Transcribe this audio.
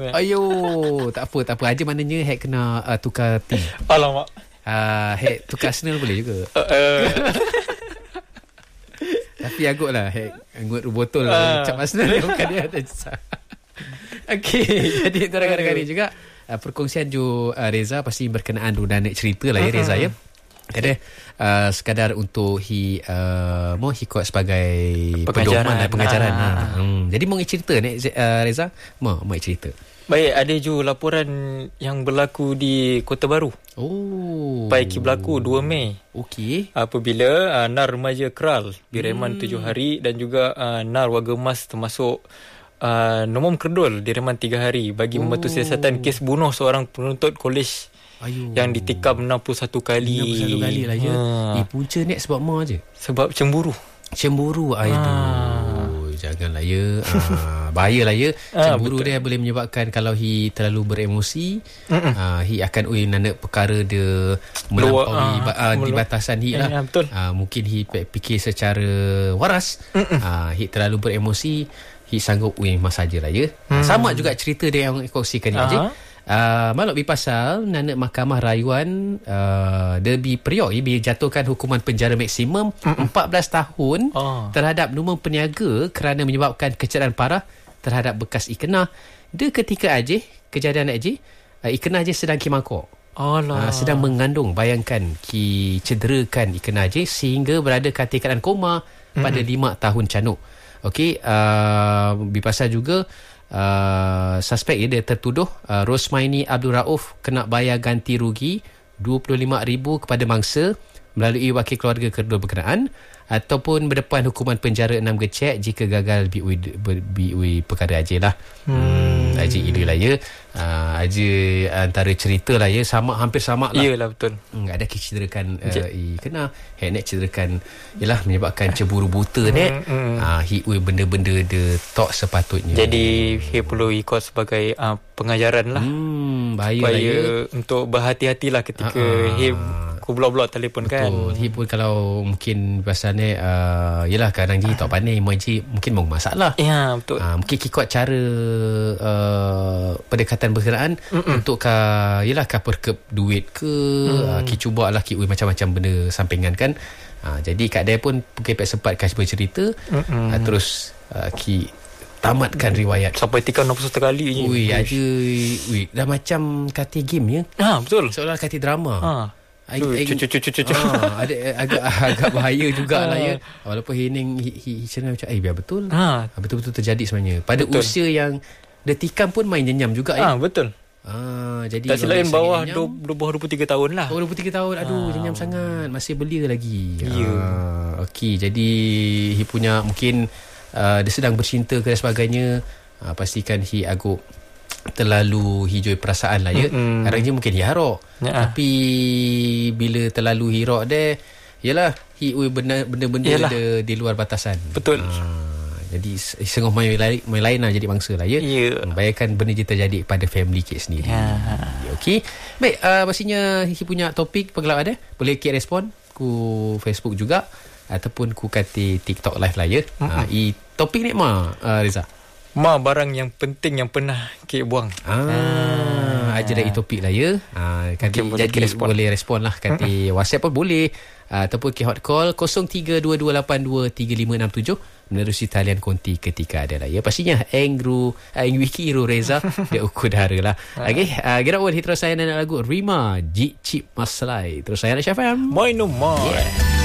Ayo, tak apa. Aja maknanya Hack kena tukar team. Alamak. Hack tukar Arsenal boleh juga. Tapi agut lah Hack anggut botol cap Arsenal bukan dia. Okey, jadi untuk rakan-rakan ni juga perkongsian Ju Reza pasti berkenaan dan nak cerita lah ya Reza ya. Ada sekadar untuk mau ikut sebagai pengajaran. Jadi mau cerita ni Reza, mau cerita. Baik, ada ju laporan yang berlaku di Kota Baru. Baik berlaku 2 Mei. Okey. Apabila NAR remaja Keral direman 7 hari dan juga NAR warga emas termasuk Nomom Kerdul direman 3 hari bagi membantu siasatan kes bunuh seorang penuntut kolej yang ditikam 61 kali. 61 kali lah ya. Punca ni sebab apa je? Sebab cemburu. Janganlah ya. Bahayalah ya. Cemburu dia boleh menyebabkan kalau terlalu beremosi, akan nanak perkara dia melampaui di batasan lah. Betul. Mungkin fikir secara waras. Terlalu beremosi, sanggup mas sajalah ya. Sama juga cerita dia yang kongsikan ni aja. Maluk pasal nanak Mahkamah Rayuan Derby Priok dijatuhkan hukuman penjara maksimum 14 tahun terhadap nombor peniaga kerana menyebabkan kecederaan parah terhadap bekas ikena. Dia ketika kejadian ikena sedang kimangkok. Sedang mengandung. Bayangkan cederakan ikena sehingga berada ke keadaan koma pada 5 tahun canuk. Okey, berpasal juga suspek dia tertuduh Rosmaini Abdul Rauf kena bayar ganti rugi RM25,000 kepada mangsa melalui wakil keluarga Kerdul berkenaan ataupun berdepan hukuman penjara 6 gecek jika gagal biui perkara lah. Aja inilah ya. Aja antara cerita lah ya, hampir sama lah. Iyalah betul. Ada kecederakan kena nak cederakan ialah menyebabkan cemburu buta ni. Benda-benda dia tak sepatutnya. Jadi perlu ikut sebagai pengajaran lah. Bahaya supaya lah ya. Untuk berhati-hatilah ketika blok-blok telefon kan. Betul. Pun kalau mungkin pasalnya yelah kadang je tak pandai mungkin mau masalah. Ya betul. Mungkin kikut cara pendekatan berkenaan untuk yelah perkep duit ke cuba lah macam-macam benda sampingan kan. Jadi Kak Daya pun pukul sempat kasih bercerita terus tamatkan riwayat sampai tikam 61 kali je. Dah macam kata game ya. Betul. Seolah kata drama. Ada agak bahaya jugalah ya. Walaupun Hening macam biar betul. Betul-betul terjadi sebenarnya. Pada usia yang dia tikam pun main nyenyam juga ya. Betul. Jadi tak silap bawah 23 tahun lah. 23 tahun. Aduh, nyenyam sangat. Masih belia lagi. Ya. Okey, jadi punya mungkin dia sedang bercinta ke sebagainya. Pastikan agak terlalu hijau perasaan lah ya. Kadang je mungkin hirok. Tapi bila terlalu hirok dia yalah benda-benda dia di luar batasan. Betul. Jadi sengah main lain lah jadi bangsa lah ya. Bayangkan benda je terjadi pada family kit sendiri. Okey. Baik, pastinya punya topik penggelap ada. Boleh respon ku Facebook juga ataupun ku kata TikTok live lah ya. Topik ni Reza. Barang yang penting yang pernah Kek buang. Aja dah topik lah ya. Jadi boleh respon lah. Kata WhatsApp pun boleh ataupun ke hot call 0322823567 menerusi talian konti ketika ada lah ya. Pastinya Wiki Ru Reza dia ukur dara lah. Okay, get out with terus saya nak lagu Rima Cip Maslai. Terus saya nak Syafam. Boy no more.